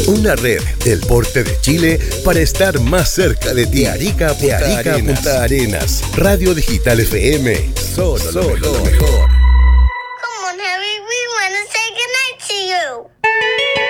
Una red del porte de Chile para estar más cerca de ti. De Arica a Punta Arenas. Radio Digital FM. Solo lo mejor.